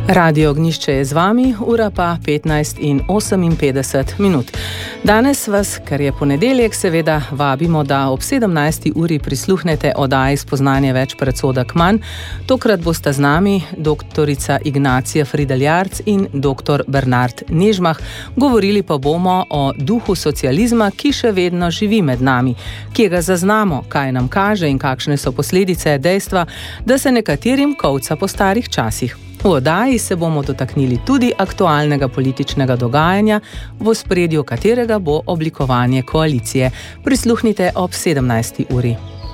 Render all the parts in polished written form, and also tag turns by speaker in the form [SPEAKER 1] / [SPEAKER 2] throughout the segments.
[SPEAKER 1] Radio Ognjišče je z vami, ura pa 15:58. Danes vas, ker je ponedeljek, seveda vabimo, da ob 17. uri prisluhnete oddaji Spoznanje več predsodek manj. Tokrat bosta z nami doktorica Ignacija Frideljarc in doktor Bernard Nežmah. Govorili pa bomo o duhu socializma, ki še vedno živi med nami, kje ga zaznamo, kaj nam kaže in kakšne so posledice dejstva, da se nekaterim kolca po starih časih. V oddaji se bomo dotaknili tudi aktualnega političnega dogajanja, v ospredju katerega bo oblikovanje koalicije. Prisluhnite ob 17. uri.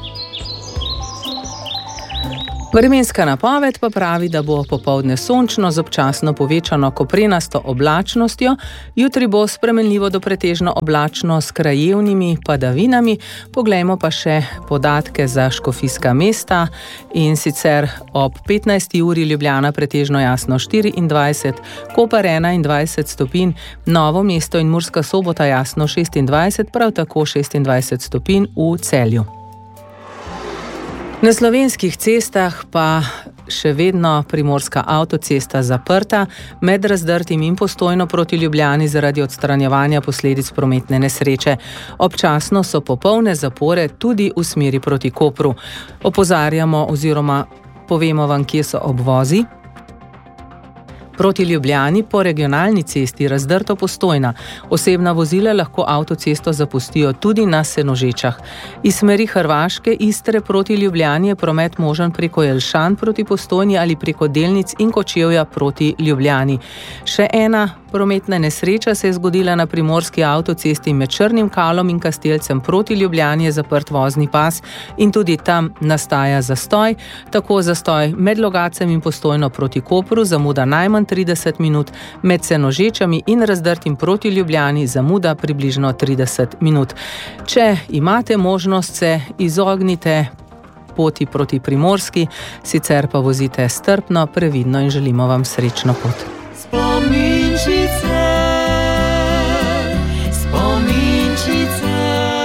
[SPEAKER 1] Vremenska napoved pa pravi, da bo popoldne sončno z občasno povečano koprenasto oblačnostjo, jutri bo spremenljivo do pretežno oblačno s krajevnimi padavinami. Poglejmo pa še podatke za škofijska mesta, in sicer ob 15. uri Ljubljana pretežno jasno 24, Koper 21 stopinj, Novo mesto in Murska Sobota jasno 26, prav tako 26 stopinj v Celju. Na slovenskih cestah pa še vedno primorska avtocesta zaprta, med Razdrtim in Postojno proti Ljubljani zaradi odstranjevanja posledic prometne nesreče. Občasno so popolne zapore tudi v smeri proti Kopru. Opozarjamo oziroma povemo vam, kje so obvozi. Proti Ljubljani po regionalni cesti Razdrto-Postojna osebna vozila lahko avtocesto zapustijo tudi na Senožečah. Iz smeri Hrvaške, Istre proti Ljubljani je promet možen preko Jelšan proti Postojni ali preko Delnic in Kočevja proti Ljubljani. Še ena prometna nesreča se je zgodila na primorski avtocesti med Črnim Kalom in Kastelcem proti Ljubljani, je zaprt vozni pas in tudi tam nastaja zastoj. Tako zastoj med Logacem in Postojno proti Kopru, zamuda najmanj 30 minut, med Senožečami in Razdrtim proti Ljubljani zamuda približno 30 minut. Če imate možnost, se izognite poti proti Primorski, sicer pa vozite strpno, previdno in želimo vam srečno pot.
[SPEAKER 2] Spominčice, spominčice.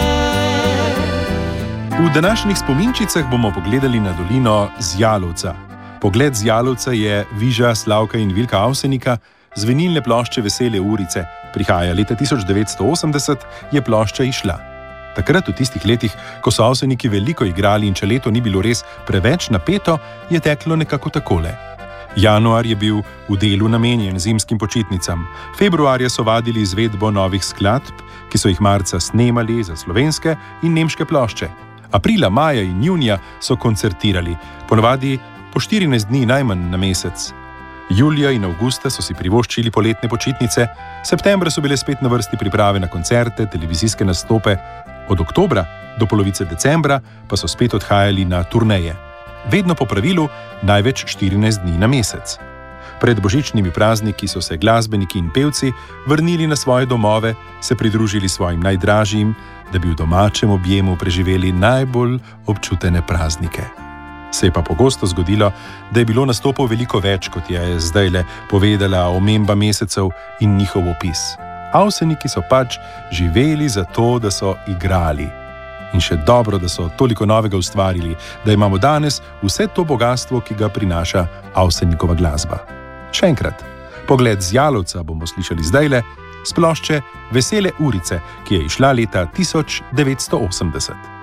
[SPEAKER 3] V današnjih spominčicah bomo pogledali na dolino Zjalovca. Pogled z Jalovca je viža Slavka in Vilka Avsenika z vinilne plošče Vesele urice. Prihaja leta 1980, je plošča izšla. Takrat, v tistih letih, ko so Avseniki veliko igrali in če leto ni bilo res preveč napeto, je teklo nekako takole. Januar je bil v delu namenjen zimskim počitnicam. Februarja so vadili izvedbo novih skladb, ki so jih marca snemali za slovenske in nemške plošče. Aprila, maja in junija so koncertirali, ponavadi po 14 dni najmanj na mesec. Julija in avgusta so si privoščili poletne počitnice, septembra so bile spet na vrsti priprave na koncerte, televizijske nastope, od oktobra do polovice decembra pa so spet odhajali na turneje. Vedno po pravilu največ 14 dni na mesec. Pred božičnimi prazniki so se glasbeniki in pevci vrnili na svoje domove, se pridružili svojim najdražjim, da bi v domačem objemu preživeli najbolj občutene praznike. Se je pa pogosto zgodilo, da je bilo nastopov veliko več, kot je zdajle povedala omemba mesecev in njihov opis. Avseniki so pač živeli za to, da so igrali. In še dobro, da so toliko novega ustvarili, da imamo danes vse to bogastvo, ki ga prinaša Avsenikova glasba. Še enkrat, pogled z Jalovca bomo slišali zdajle s plošče Vesele urice, ki je izšla leta 1980.